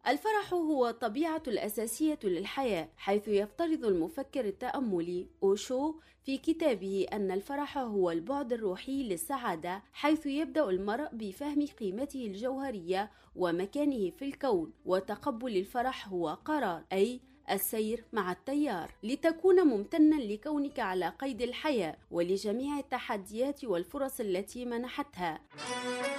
الفرح هو الطبيعة الأساسية للحياة، حيث يفترض المفكر التأملي أوشو في كتابه أن الفرح هو البعد الروحي للسعادة، حيث يبدأ المرء بفهم قيمته الجوهرية ومكانه في الكون، وتقبل الفرح هو قرار، أي السير مع التيار، لتكون ممتنا لكونك على قيد الحياة ولجميع التحديات والفرص التي منحتها.